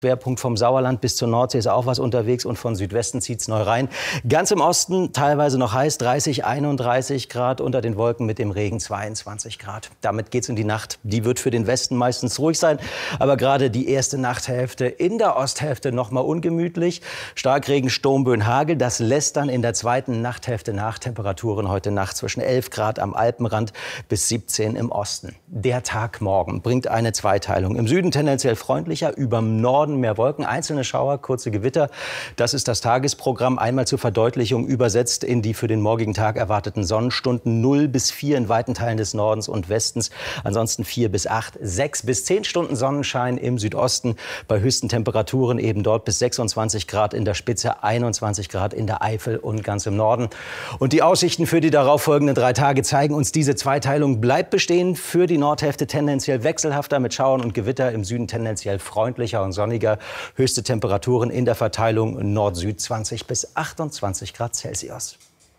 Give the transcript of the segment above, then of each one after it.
Schwerpunkt vom Sauerland bis zur Nordsee ist auch was unterwegs und von Südwesten zieht es neu rein. Ganz im Osten teilweise noch heiß, 30, 31 Grad, unter den Wolken mit dem Regen 22 Grad. Damit geht's in die Nacht. Die wird für den Westen meistens ruhig sein, aber gerade die erste Nachthälfte in der Osthälfte noch mal ungemütlich. Starkregen, Sturmböen, Hagel, das lässt dann in der zweiten Nachthälfte nach. Temperaturen heute Nacht zwischen 11 Grad am Alpenrand bis 17 im Osten. Der Tag morgen bringt eine Zweiteilung. Im Süden tendenziell freundlicher, überm Norden mehr Wolken, einzelne Schauer, kurze Gewitter. Das ist das Tagesprogramm. Einmal zur Verdeutlichung übersetzt in die für den morgigen Tag erwarteten Sonnenstunden 0 bis 4 in weiten Teilen des Nordens und Westens. Ansonsten 4 bis 8, 6 bis 10 Stunden Sonnenschein im Südosten. Bei höchsten Temperaturen eben dort bis 26 Grad in der Spitze, 21 Grad in der Eifel und ganz im Norden. Und die Aussichten für die darauffolgenden 3 Tage zeigen uns, diese Zweiteilung bleibt bestehen. Für die Nordhälfte tendenziell wechselhafter mit Schauern und Gewitter. Im Süden tendenziell freundlicher und sonniger. Höchste Temperaturen in der Verteilung Nord-Süd 20 bis 28 Grad Celsius.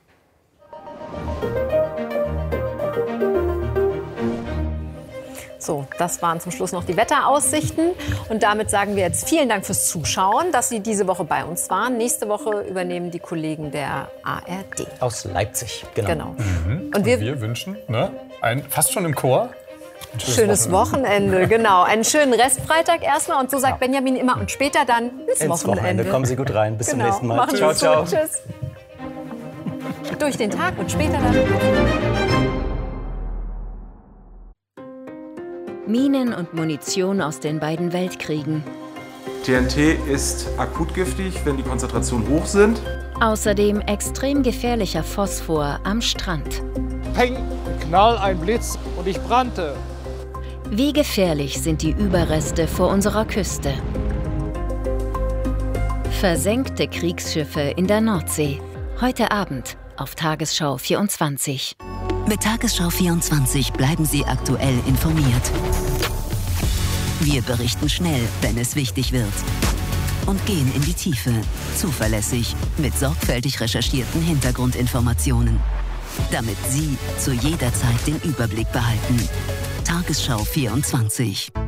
So, das waren zum Schluss noch die Wetteraussichten. Und damit sagen wir jetzt vielen Dank fürs Zuschauen, dass Sie diese Woche bei uns waren. Nächste Woche übernehmen die Kollegen der ARD. Aus Leipzig, genau. Und wir wünschen, fast schon im Chor, schönes Wochenende, genau. Einen schönen Restfreitag erstmal. Und so sagt Benjamin immer. Und später dann ins Wochenende. Kommen Sie gut rein. Bis zum nächsten Mal. Machen Ciao, ciao. Tschüss. Durch den Tag und später dann. Minen und Munition aus den beiden Weltkriegen. TNT ist akut giftig, wenn die Konzentrationen hoch sind. Außerdem extrem gefährlicher Phosphor am Strand. Peng, Knall, ein Blitz und ich brannte. Wie gefährlich sind die Überreste vor unserer Küste? Versenkte Kriegsschiffe in der Nordsee. Heute Abend auf Tagesschau 24. Mit Tagesschau 24 bleiben Sie aktuell informiert. Wir berichten schnell, wenn es wichtig wird. Und gehen in die Tiefe, zuverlässig, mit sorgfältig recherchierten Hintergrundinformationen. Damit Sie zu jeder Zeit den Überblick behalten. Tagesschau 24.